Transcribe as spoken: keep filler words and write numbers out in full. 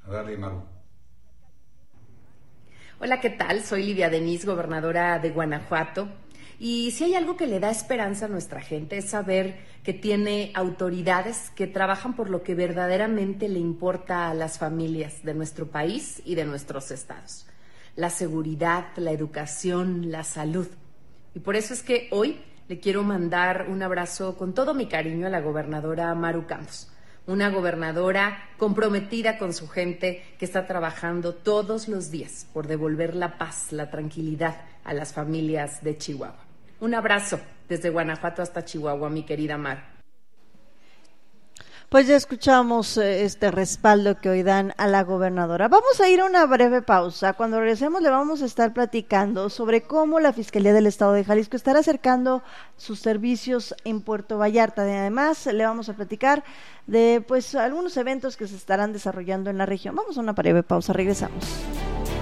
Dale, Maru. Hola, ¿qué tal? Soy Lidia Denis, gobernadora de Guanajuato. Y si hay algo que le da esperanza a nuestra gente es saber que tiene autoridades que trabajan por lo que verdaderamente le importa a las familias de nuestro país y de nuestros estados. La seguridad, la educación, la salud. Y por eso es que hoy le quiero mandar un abrazo con todo mi cariño a la gobernadora Maru Campos. Una gobernadora comprometida con su gente que está trabajando todos los días por devolver la paz, la tranquilidad a las familias de Chihuahua. Un abrazo desde Guanajuato hasta Chihuahua, mi querida Mar. Pues ya escuchamos eh, este respaldo que hoy dan a la gobernadora. Vamos a ir a una breve pausa. Cuando regresemos le vamos a estar platicando sobre cómo la Fiscalía del Estado de Jalisco estará acercando sus servicios en Puerto Vallarta. Además, le vamos a platicar de pues algunos eventos que se estarán desarrollando en la región. Vamos a una breve pausa, regresamos.